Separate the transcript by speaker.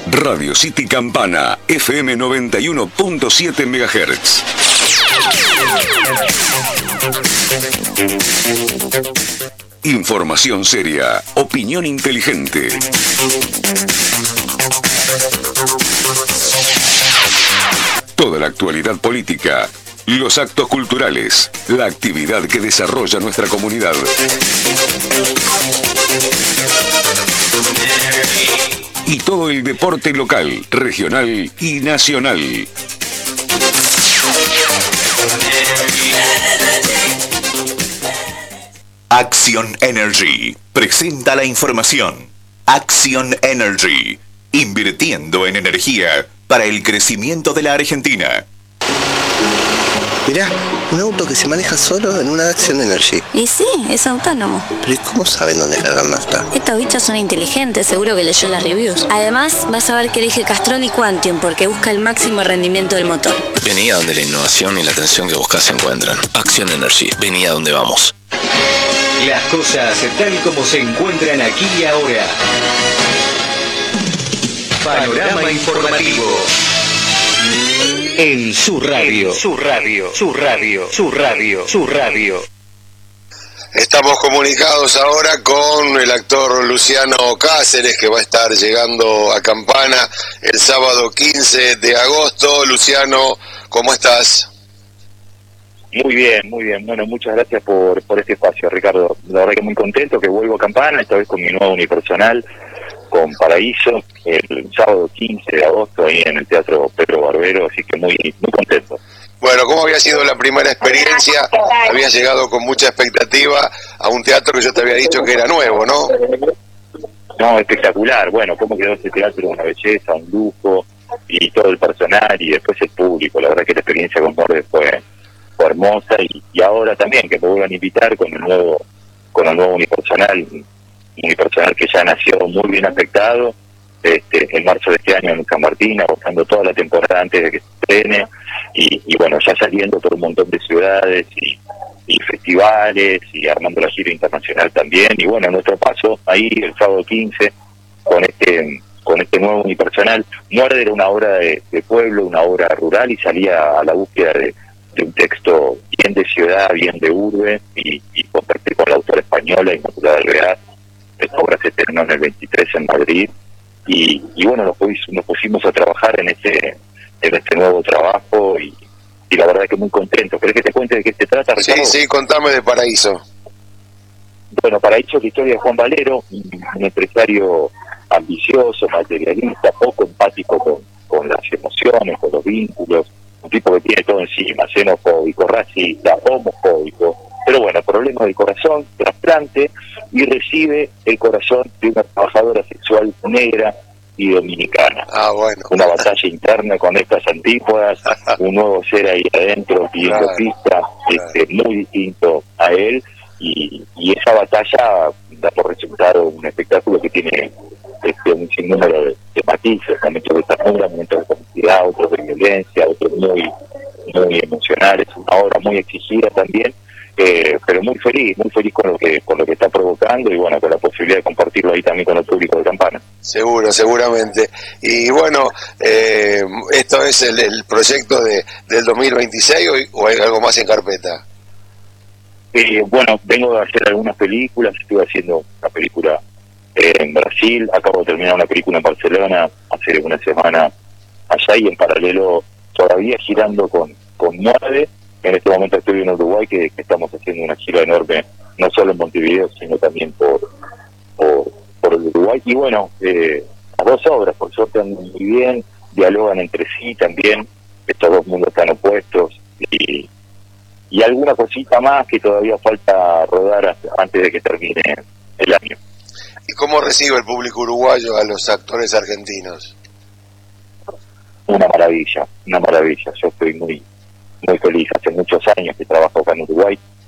Speaker 1: Radio City Campana, FM 91.7 MHz. Información seria, opinión inteligente. Toda la actualidad política, los actos culturales, la actividad que desarrolla nuestra comunidad. Y todo el deporte local, regional y nacional.
Speaker 2: Action Energy presenta la información. Action Energy, invirtiendo en energía para el crecimiento de la Argentina.
Speaker 3: Mirá, un auto que se maneja solo en una Action Energy.
Speaker 4: Y sí, es autónomo.
Speaker 3: Pero ¿y cómo saben dónde cargar nafta?
Speaker 4: Estos bichos son inteligentes, seguro que leyó las reviews. Además, vas a ver que elige Castrol y Quantium porque busca el máximo rendimiento del motor.
Speaker 5: Vení a donde la innovación y la atención que buscas se encuentran. Action Energy, vení a donde vamos.
Speaker 6: Las cosas tal como se encuentran aquí y ahora. Panorama informativo. En su radio. Su radio.
Speaker 7: Estamos comunicados ahora con el actor Luciano Cáceres, que va a estar llegando a Campana el sábado 15 de agosto. Luciano, ¿cómo estás?
Speaker 8: Muy bien. Bueno, muchas gracias por este espacio, Ricardo. La verdad que muy contento que vuelvo a Campana, esta vez con mi nuevo unipersonal, con Paraíso, el sábado 15 de agosto ahí en el Teatro Pedro Barbero, así que muy contento.
Speaker 7: Bueno, ¿cómo había sido la primera experiencia? Habías llegado con mucha expectativa a un teatro que yo te había dicho que era nuevo, ¿no?
Speaker 8: No, espectacular. Bueno, cómo quedó ese teatro, una belleza, un lujo, y todo el personal, y después el público. La verdad que la experiencia con Borges fue hermosa, y ahora también que me vuelvan a invitar con el nuevo unipersonal que ya nació muy bien afectado, en marzo de este año en San Martín, agotando toda la temporada antes de que se estrene, y bueno, ya saliendo por un montón de ciudades y festivales, y armando la gira internacional también, y bueno, nuestro paso ahí el sábado 15 con este nuevo unipersonal. Muerde era una obra de pueblo, una obra rural, y salía a la búsqueda de un texto bien de ciudad, bien de urbe, y contacté con la autora española Inmaculada Alvear. Esta obra se estrenó en el 23 en Madrid, y bueno, nos pusimos a trabajar en este nuevo trabajo, y la verdad que muy contento. ¿Querés que te cuente de qué se trata, Ricardo?
Speaker 7: Sí, contame de Paraíso.
Speaker 8: Bueno, Paraíso es la historia de Juan Valero, un empresario ambicioso, materialista, poco empático con las emociones, con los vínculos, un tipo que tiene todo encima, xenofóbico, racista, homofóbico, pero bueno, problema del corazón, trasplante, y recibe el corazón de una trabajadora sexual negra y dominicana.
Speaker 7: Ah, bueno.
Speaker 8: Una batalla interna con estas antípodas, un nuevo ser ahí adentro pidiendo pista, muy distinto a él, y esa batalla da por resultado un espectáculo que tiene un sinnúmero de matices, momentos de ternura, momentos de comicidad, otros de violencia, otros muy emocionales, una obra muy exigida también, pero muy feliz con lo que está provocando, y bueno, con la posibilidad de compartirlo ahí también con el público de Campana.
Speaker 7: Seguramente. Y bueno, ¿esto es el proyecto del 2026 o hay algo más en carpeta?
Speaker 8: Bueno, vengo de hacer algunas películas, estuve haciendo una película en Brasil, acabo de terminar una película en Barcelona hace una semana allá, y en paralelo todavía girando con Muerde. En este momento estoy en Uruguay, que estamos haciendo una gira enorme, no solo en Montevideo, sino también por el Uruguay. Y bueno, las dos obras, por suerte, andan muy bien, dialogan entre sí también, estos dos mundos están opuestos, y alguna cosita más que todavía falta rodar antes de que termine el año.
Speaker 7: ¿Y cómo recibe el público uruguayo a los actores argentinos?
Speaker 8: Una maravilla. Yo estoy muy feliz. Hace muchos años que trabajo acá en Uruguay,